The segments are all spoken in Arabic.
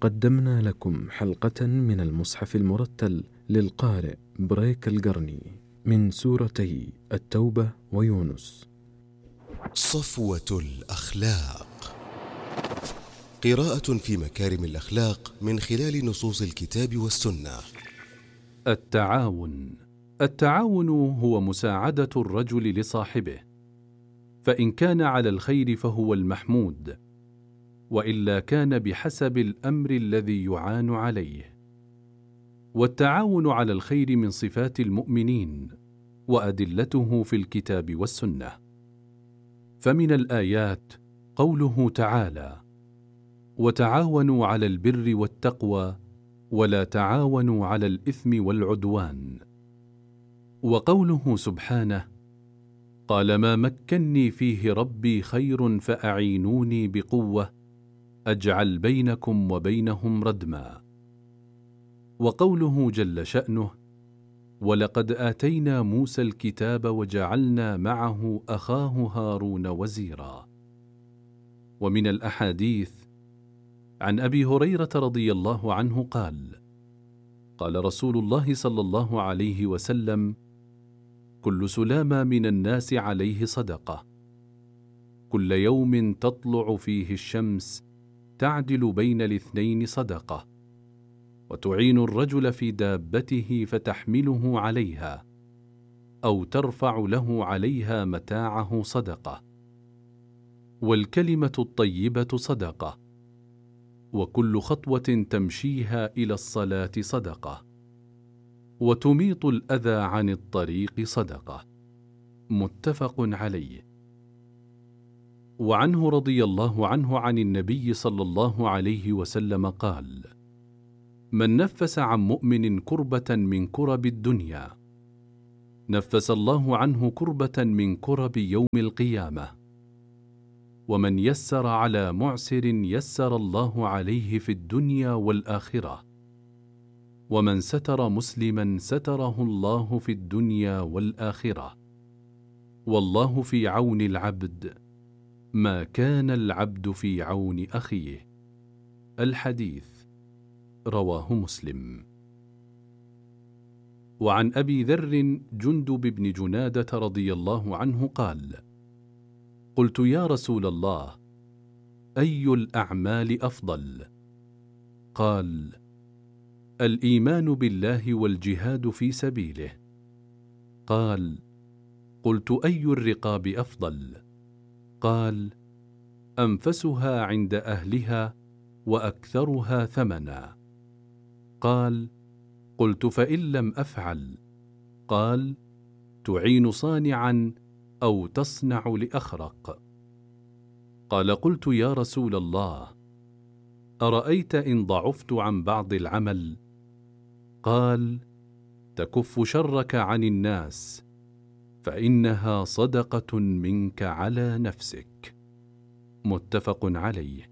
قدمنا لكم حلقة من المصحف المرتل للقارئ بريك القرني من سورتي التوبة ويونس. صفوة الأخلاق، قراءة في مكارم الأخلاق من خلال نصوص الكتاب والسنة. التعاون هو مساعدة الرجل لصاحبه، فإن كان على الخير فهو المحمود، وإلا كان بحسب الأمر الذي يعان عليه. والتعاون على الخير من صفات المؤمنين، وأدلته في الكتاب والسنة. فمن الآيات قوله تعالى: وتعاونوا على البر والتقوى ولا تعاونوا على الإثم والعدوان. وقوله سبحانه: قال ما مكني فيه ربي خير فأعينوني بقوة أجعل بينكم وبينهم ردما. وقوله جل شأنه: ولقد آتينا موسى الكتاب وجعلنا معه أخاه هارون وزيرا. ومن الأحاديث عن أبي هريرة رضي الله عنه قال: قال رسول الله صلى الله عليه وسلم: كل سلامة من الناس عليه صدقة، كل يوم تطلع فيه الشمس تعدل بين الاثنين صدقة، وتعين الرجل في دابته فتحمله عليها أو ترفع له عليها متاعه صدقة، والكلمة الطيبة صدقة، وكل خطوة تمشيها إلى الصلاة صدقة، وتميط الأذى عن الطريق صدقة. متفق عليه. وعنه رضي الله عنه عن النبي صلى الله عليه وسلم قال: من نفس عن مؤمن كربة من كرب الدنيا نفس الله عنه كربة من كرب يوم القيامة، ومن يسر على معسر يسر الله عليه في الدنيا والآخرة، ومن ستر مسلما ستره الله في الدنيا والآخرة، والله في عون العبد ما كان العبد في عون أخيه. الحديث رواه مسلم. وعن أبي ذر جندب بن جنادة رضي الله عنه قال: قلت يا رسول الله، أي الأعمال أفضل؟ قال: الإيمان بالله والجهاد في سبيله. قال: قلت أي الرقاب أفضل؟ قال: أنفسها عند أهلها وأكثرها ثمنا. قال: قلت فإن لم أفعل؟ قال: تعين صانعا أو تصنع لأخرق. قال: قلت يا رسول الله، أرأيت إن ضعفت عن بعض العمل؟ قال: تكف شرك عن الناس، فإنها صدقة منك على نفسك. متفق عليه.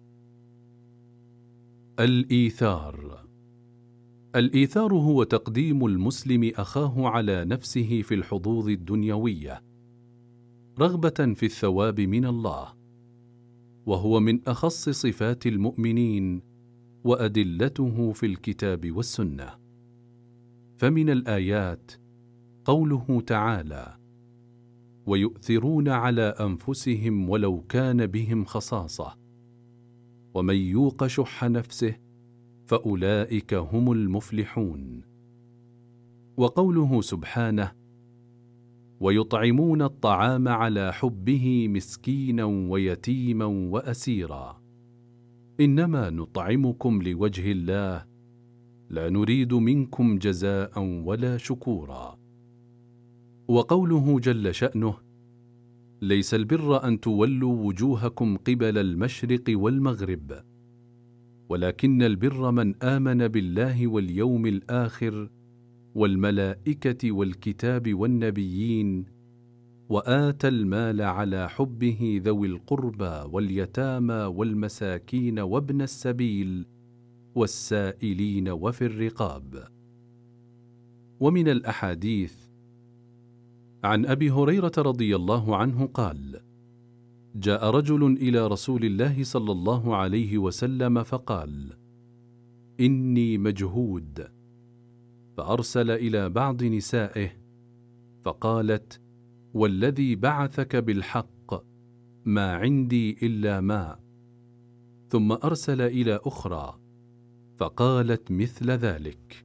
الإيثار هو تقديم المسلم أخاه على نفسه في الحظوظ الدنيوية رغبة في الثواب من الله، وهو من أخص صفات المؤمنين، وأدلته في الكتاب والسنة. فمن الآيات قوله تعالى: ويؤثرون على أنفسهم ولو كان بهم خصاصة، ومن يوق شح نفسه فأولئك هم المفلحون. وقوله سبحانه: ويطعمون الطعام على حبه مسكينا ويتيما وأسيرا، إنما نطعمكم لوجه الله لا نريد منكم جزاء ولا شكورا. وقوله جل شأنه: ليس البر أن تولوا وجوهكم قبل المشرق والمغرب، ولكن البر من آمن بالله واليوم الآخر والملائكة والكتاب والنبيين، وآتى المال على حبه ذوي القربى واليتامى والمساكين وابن السبيل والسائلين وفي الرقاب. ومن الأحاديث عن أبي هريرة رضي الله عنه قال: جاء رجل إلى رسول الله صلى الله عليه وسلم فقال: إني مجهود. فأرسل إلى بعض نسائه فقالت: والذي بعثك بالحق ما عندي إلا ماء. ثم أرسل إلى أخرى فقالت مثل ذلك،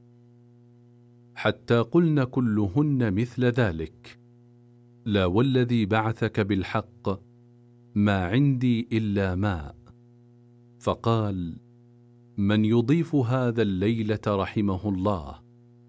حتى قلن كلهن مثل ذلك: لا والذي بعثك بالحق ما عندي إلا ماء. فقال: من يضيف هذا الليلة رحمه الله.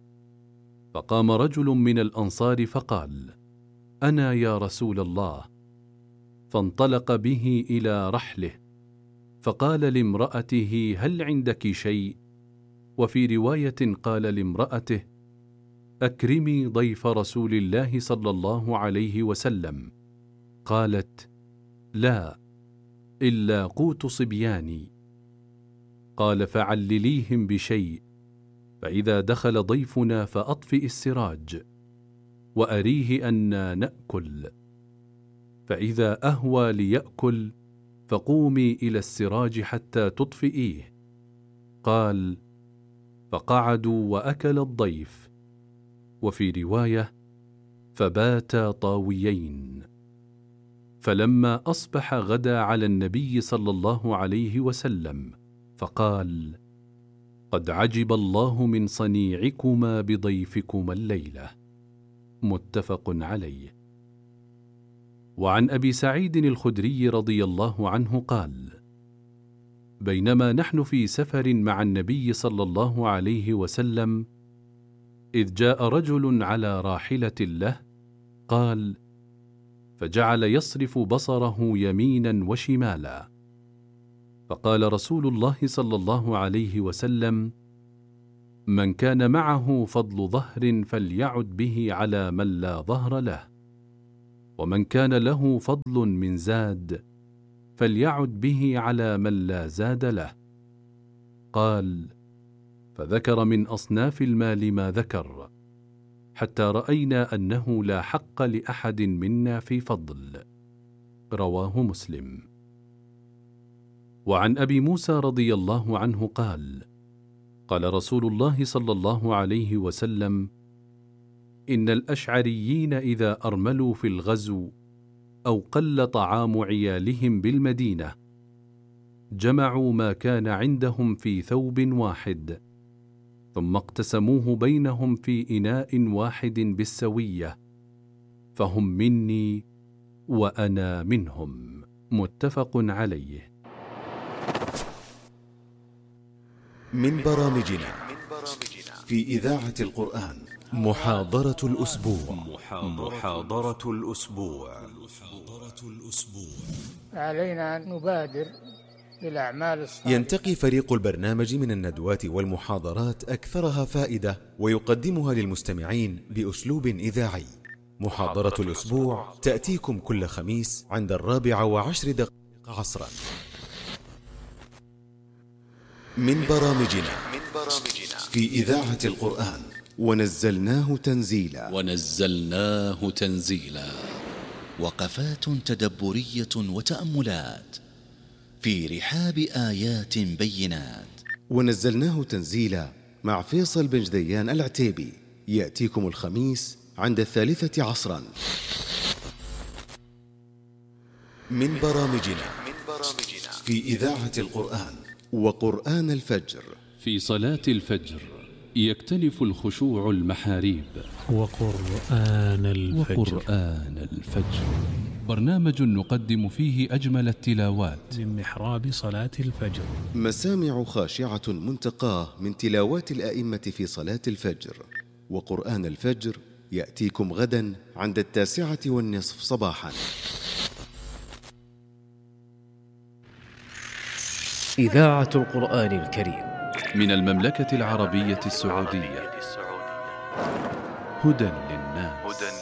فقام رجل من الأنصار فقال: أنا يا رسول الله. فانطلق به إلى رحله فقال لامرأته: هل عندك شيء؟ وفي رواية قال لامرأته: أكرمي ضيف رسول الله صلى الله عليه وسلم. قالت: لا، إلا قوت صبياني. قال: فعلليهم بشيء، فإذا دخل ضيفنا فأطفئ السراج وأريه أنا نأكل، فإذا أهوى ليأكل فقومي إلى السراج حتى تطفئيه. قال: فقعدوا وأكل الضيف. وفي رواية: فباتا طاويين. فلما أصبح غدا على النبي صلى الله عليه وسلم فقال: قد عجب الله من صنيعكما بضيفكما الليلة. متفق عليه. وعن أبي سعيد الخدري رضي الله عنه قال: بينما نحن في سفر مع النبي صلى الله عليه وسلم إذ جاء رجل على راحلة له، قال: فجعل يصرف بصره يمينا وشمالا. فقال رسول الله صلى الله عليه وسلم: من كان معه فضل ظهر فليعد به على من لا ظهر له، ومن كان له فضل من زاد فليعد به على من لا زاد له. قال: فذكر من أصناف المال ما ذكر، حتى رأينا أنه لا حق لأحد منا في فضل. رواه مسلم. وعن أبي موسى رضي الله عنه قال: قال رسول الله صلى الله عليه وسلم: إن الأشعريين إذا أرملوا في الغزو أو قل طعام عيالهم بالمدينة جمعوا ما كان عندهم في ثوب واحد، ثم اقتسموه بينهم في إناء واحد بالسوية، فهم مني وأنا منهم. متفق عليه. من برامجنا في إذاعة القرآن محاضرة الأسبوع. محاضرة الأسبوع. علينا أن نبادر بالأعمال الصالحة. ينتقي فريق البرنامج من الندوات والمحاضرات أكثرها فائدة ويقدمها للمستمعين بأسلوب إذاعي. محاضرة الأسبوع تأتيكم كل خميس عند 14:10 عصرا. من برامجنا في إذاعة القرآن ونزلناه تنزيلا. وقفات تدبرية وتأملات في رحاب آيات بينات. ونزلناه تنزيلا مع فيصل بن جديان العتيبي، يأتيكم الخميس عند 3 عصرا. من برامجنا في إذاعة القرآن وقرآن الفجر. في صلاة الفجر يختلف الخشوع المحاريب. وقرآن الفجر برنامج نقدم فيه أجمل التلاوات من محراب صلاة الفجر. مسامع خاشعة منتقاه من تلاوات الآئمة في صلاة الفجر. وقرآن الفجر يأتيكم غدا عند 9:30 صباحا. إذاعة القرآن الكريم من المملكة العربية السعودية. هدى للناس.